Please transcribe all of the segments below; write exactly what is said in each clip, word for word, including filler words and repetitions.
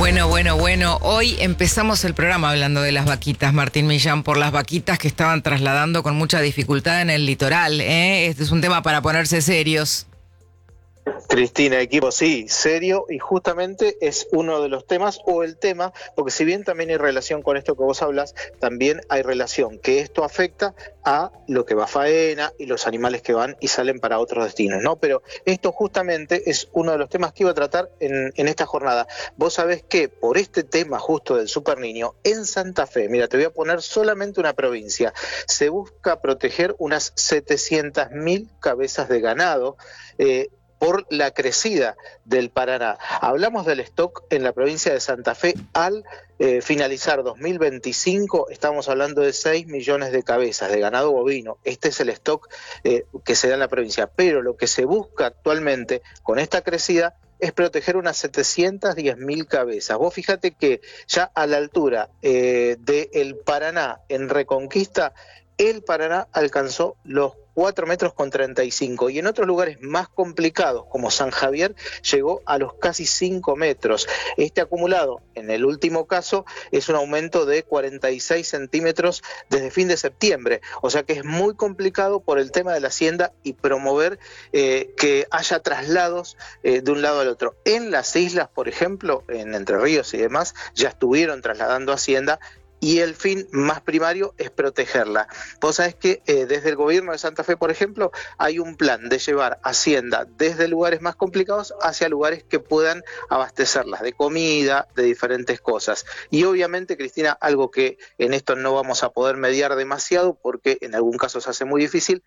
Bueno, bueno, bueno, hoy empezamos el programa hablando de las vaquitas, Martín Millán, por las vaquitas que estaban trasladando con mucha dificultad en el litoral, ¿eh? Este es un tema para ponerse serios. Cristina, equipo, sí, serio, y justamente es uno de los temas, o el tema, porque si bien también hay relación con esto que vos hablas, también hay relación, que esto afecta a lo que va a faena y los animales que van y salen para otros destinos, ¿no? Pero esto justamente es uno de los temas que iba a tratar en, en esta jornada. Vos sabés que por este tema justo del Super Niño, en Santa Fe, mira, te voy a poner solamente una provincia, se busca proteger unas setecientas mil cabezas de ganado, eh, por la crecida del Paraná. Hablamos del stock en la provincia de Santa Fe al eh, finalizar dos mil veinticinco, estamos hablando de seis millones de cabezas de ganado bovino. Este es el stock eh, que se da en la provincia, pero lo que se busca actualmente con esta crecida es proteger unas setecientas diez mil cabezas. Vos fíjate que ya a la altura eh, del Paraná en Reconquista, el Paraná alcanzó los cuatro metros con treinta y cinco, y en otros lugares más complicados como San Javier llegó a los casi cinco metros. Este acumulado en el último caso es un aumento de cuarenta y seis centímetros desde fin de septiembre, o sea que es muy complicado por el tema de la hacienda y promover eh, que haya traslados eh, de un lado al otro. En las islas, por ejemplo, en Entre Ríos y demás, ya estuvieron trasladando hacienda, y el fin más primario es protegerla. Vos sabés que eh, desde el gobierno de Santa Fe, por ejemplo, hay un plan de llevar hacienda desde lugares más complicados hacia lugares que puedan abastecerlas de comida, de diferentes cosas. Y obviamente, Cristina, algo que en esto no vamos a poder mediar demasiado porque en algún caso se hace muy difícil.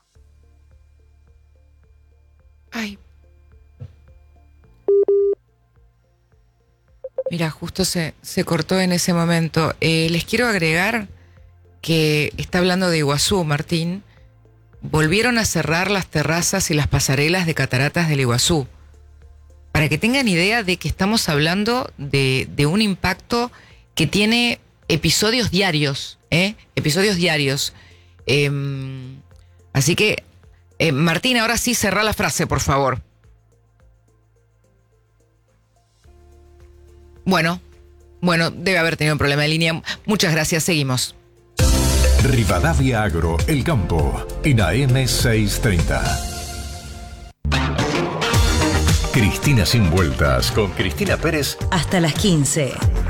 Ay. Mira, justo se, se cortó en ese momento. Eh, les quiero agregar que está hablando de Iguazú, Martín. Volvieron a cerrar las terrazas y las pasarelas de cataratas del Iguazú. Para que tengan idea de que estamos hablando de, de un impacto que tiene episodios diarios, ¿eh? Episodios diarios. Eh, así que, eh, Martín, ahora sí cerrá la frase, por favor. Bueno, bueno, debe haber tenido un problema de línea. Muchas gracias, seguimos. Rivadavia Agro, El Campo, en A M seiscientos treinta. Cristina sin vueltas, con Cristina Pérez. Hasta las quince.